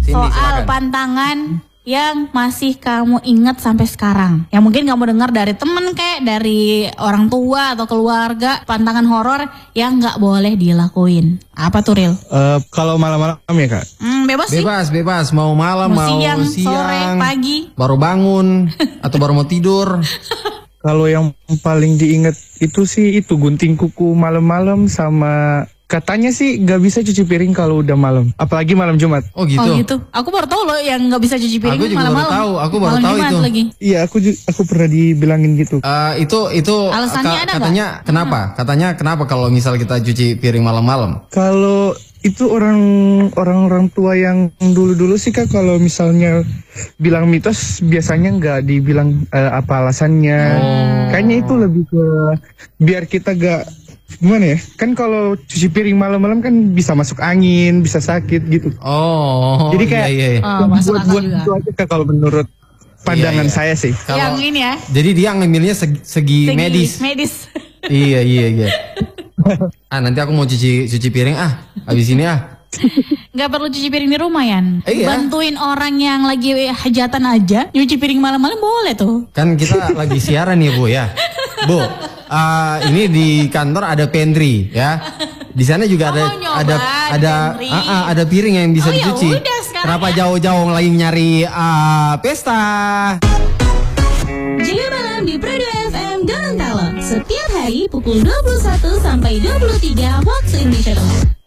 Soal silakan. pantangan yang masih kamu ingat sampai sekarang. Yang mungkin kamu dengar dari temen kayak dari orang tua atau keluarga. Pantangan horor yang gak boleh dilakuin. Apa tuh, Ril? Kalau malam-malam ya Kak? Bebas sih. Bebas. Mau malam, mau siang, sore, pagi. baru bangun, atau baru mau tidur. Kalau yang paling diingat itu sih itu gunting kuku malam-malam sama katanya sih nggak bisa cuci piring kalau udah malam, apalagi malam Jumat. Oh gitu. Oh gitu. Aku baru tahu loh yang nggak bisa cuci piring Aku juga malam-malam. baru tahu. Aku baru Malam tahu Jumat itu. Lagi. Iya, aku pernah dibilangin gitu. Itu Alasannya ada katanya nggak? kenapa? Katanya kenapa kalau misal kita cuci piring malam-malam? Kalau itu orang tua yang dulu-dulu sih Kak, kalau misalnya bilang mitos biasanya nggak dibilang apa alasannya. Kayaknya itu lebih ke biar kita gak gimana ya? Kan kalau cuci piring malam-malam kan bisa masuk angin, bisa sakit gitu. Oh. Jadi kayak iya. Masuk akal buat juga. itu aja Kak, kalau menurut pandangan Iya. saya sih. Yang ini ya. Jadi dia ngambilnya segi medis. Iya. Nanti aku mau cuci piring habis ini Gak perlu cuci piring di rumah Yan. Iya. Bantuin orang yang lagi hajatan aja. Nyuci piring malam-malam boleh tuh. Kan kita lagi siaran nih Bu ya. Bu, ini di kantor ada pantry ya. Di sana juga Oh, nyoba pantry. ada piring yang bisa Oh, ya dicuci. udah, sekarang Kenapa ya. jauh-jauh lagi nyari pesta? Jika malam di Prado FM Gorontalo setiap hari pukul 21 sampai 23 waktu Indonesia Tengah.